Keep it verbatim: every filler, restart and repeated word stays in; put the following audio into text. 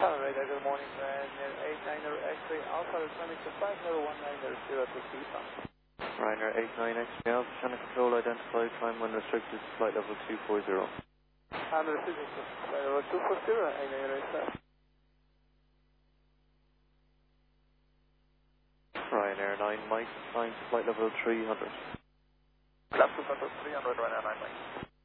Ryanair, good morning, Ryanair eight nine zero X-ray Alpha, returning to five zero one nine zero zero to Seafront. Ryanair eight nine X-ray Alpha, channel control identified, time when restricted, flight level two four zero. And the restricted to flight level two four zero, eight nine zero X-ray. Ryanair nine Mike, time to flight level three hundred. Class two Center three hundred, Ryanair nine Mike.